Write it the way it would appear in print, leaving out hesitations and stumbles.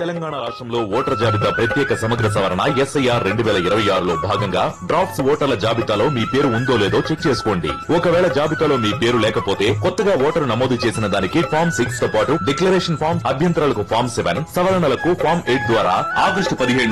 తెలంగాణ రాష్ట్రంలో ఓటర్ల జాబితా ప్రత్యేక సమగ్ర సవరణ SIR 2026లో భాగంగా డ్రాఫ్ట్స్ ఓటర్ల జాబితాలో మీ పేరు ఉందో లేదో చెక్ చేసుకోండి. ఒకవేళ జాబితాలో మీ పేరు లేకపోతే కొత్తగా ఓటరు నమోదు చేసిన దానికి ఫామ్ 6 తో పాటు డిక్లరేషన్ ఫామ్, అభ్యంతరాలకు ఫామ్ 7, సవరణలకు ఫామ్ 8 ద్వారా ఆగస్టు 17